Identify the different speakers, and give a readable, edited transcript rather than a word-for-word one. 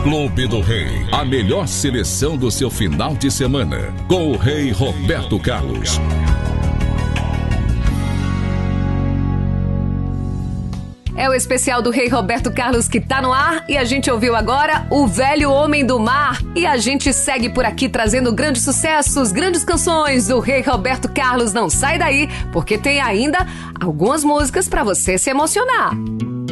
Speaker 1: Clube do Rei, a melhor seleção do seu final de semana, com o Rei Roberto Carlos.
Speaker 2: É o especial do Rei Roberto Carlos que tá no ar e a gente ouviu agora O Velho Homem do Mar. E a gente segue por aqui trazendo grandes sucessos, grandes canções do Rei Roberto Carlos. Não sai daí, porque tem ainda algumas músicas pra você se emocionar.